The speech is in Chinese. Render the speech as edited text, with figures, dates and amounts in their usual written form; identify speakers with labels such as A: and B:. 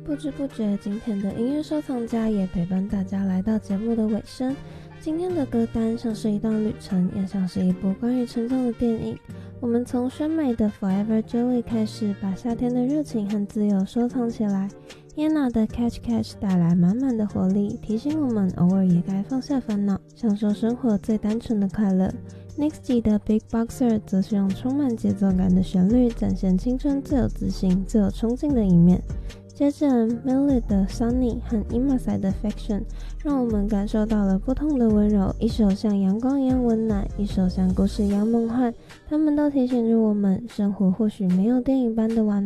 A: 不知不觉，今天的音乐收藏家也陪伴大家来到节目的尾声。今天的歌单像是一段旅程，也像是一部关于成长的电影。我们从选美的 Forever Jolie 开始，把夏天的热情和自由收藏起来。Yena 的 Catch Catch 带来满满的活力，提醒我们偶尔也该放下烦恼，享受生活最单纯的快乐。Nixie 的 Big Boxer 则是用充满节奏感的旋律，展现青春最有自信、最有冲劲的一面。接着 Millet 的 Sunny 和 Imasai 的 Fiction 让我们感受到了不同的温柔，一首像阳光一样温暖，一首像故事一样梦幻，他们都提醒着我们，生活或许没有电影般的完美，